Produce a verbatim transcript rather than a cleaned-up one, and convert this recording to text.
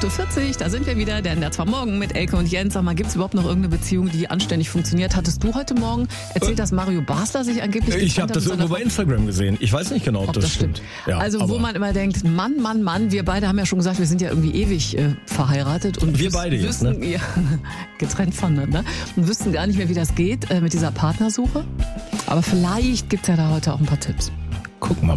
acht Uhr vierzig, da sind wir wieder, der N D R zwei Morgen mit Elke und Jens. Sag mal, gibt es überhaupt noch irgendeine Beziehung, die anständig funktioniert? Hattest du heute Morgen erzählt, dass Mario Basler sich angeblich Ich habe das irgendwo bei Instagram gesehen. Ich weiß nicht genau, ob, ob das, das stimmt. stimmt. Ja, also wo man immer denkt, Mann, Mann, Mann, wir beide haben ja schon gesagt, wir sind ja irgendwie ewig äh, verheiratet. Und wir beide jetzt, wüssten, ne? Ja, getrennt voneinander. Und wüssten gar nicht mehr, wie das geht äh, mit dieser Partnersuche. Aber vielleicht gibt es ja da heute auch ein paar Tipps. Gucken wir